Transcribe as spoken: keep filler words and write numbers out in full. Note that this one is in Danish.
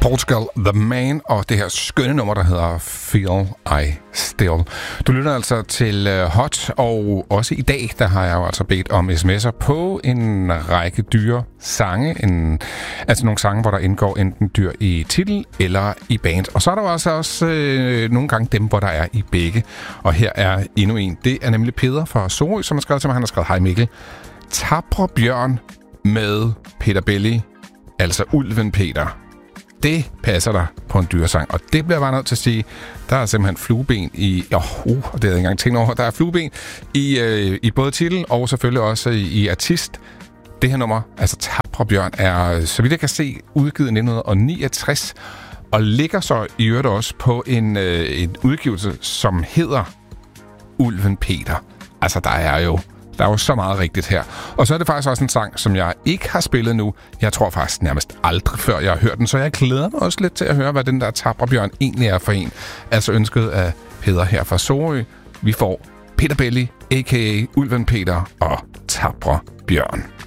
Portugal, The Man, og det her skønne nummer, der hedder Feel I Still. Du lytter altså til uh, Hot, og også i dag, der har jeg jo altså bedt om sms'er på en række dyre sange. En, altså nogle sange, hvor der indgår enten dyr i titel eller i band. Og så er der jo altså også øh, nogle gange dem, hvor der er i begge. Og her er endnu en. Det er nemlig Peder fra Sorø, som har skrevet til mig. Han har skrevet, hej Mikkel. Tapre bjørn med Peter Belli, altså Ulven Peter. Det passer der på en dyresang, og det bliver bare nødt til at sige, der er simpelthen flueben i, oh, uh, det havde jeg ikke engang tænkt over, der er flueben i, øh, i både titel og selvfølgelig også i, i artist. Det her nummer, altså Tapre Bjørn, er, så vidt jeg kan se, udgivet i nitten niogtres, og ligger så i øvrigt også på en, øh, en udgivelse, som hedder Ulven Peter. Altså, der er jo Der er jo så meget rigtigt her. Og så er det faktisk også en sang, som jeg ikke har spillet nu. Jeg tror faktisk nærmest aldrig før, jeg har hørt den. Så jeg glæder mig også lidt til at høre, hvad den der Tapre Bjørn egentlig er for en. Altså ønsket af Peder her fra Sorø. Vi får Peter Belli, a k a. Ulven Peter og Tapre Bjørn.